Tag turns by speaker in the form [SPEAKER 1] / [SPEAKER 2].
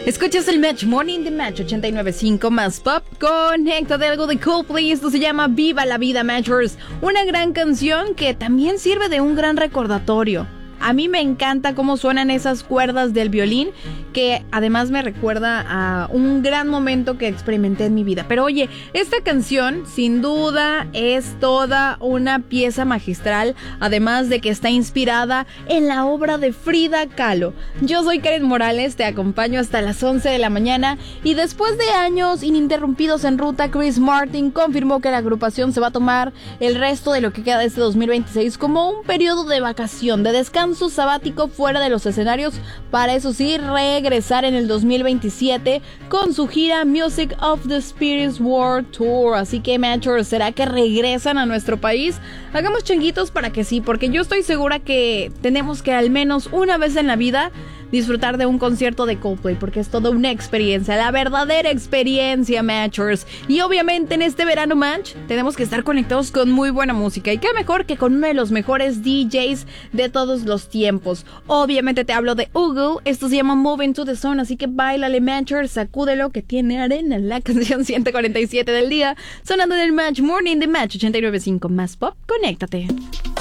[SPEAKER 1] Escuchas el Match Morning de Match 89.5 más pop. Conecta de algo de Coldplay. Esto se llama Viva la Vida, Matchers. Una gran canción que también sirve de un gran recordatorio. A mí me encanta cómo suenan esas cuerdas del violín, que además me recuerda a un gran momento que experimenté en mi vida. Pero oye, esta canción sin duda es toda una pieza magistral, además de que está inspirada en la obra de Frida Kahlo. Yo soy Karen Morales, te acompaño hasta las 11 de la mañana y después de años ininterrumpidos en ruta, Chris Martin confirmó que la agrupación se va a tomar el resto de lo que queda de este 2026 como un periodo de vacación, de descanso sabático fuera de los escenarios, para eso sí regresar en el 2027 con su gira Music of the Spirits World Tour. Así que Matchers, ¿será que regresan a nuestro país? Hagamos changuitos para que sí, porque yo estoy segura que tenemos que al menos una vez en la vida disfrutar de un concierto de Coldplay, porque es toda una experiencia, la verdadera experiencia, Matchers. Y obviamente en este verano Match tenemos que estar conectados con muy buena música, y qué mejor que con uno de los mejores DJs de todos los tiempos. Obviamente te hablo de Ugu, esto se llama Moving to the Zone, así que báilale, Matchers, sacúdelo que tiene arena, la canción 147 del día, sonando en el Match Morning de Match 89.5 más pop. Conéctate.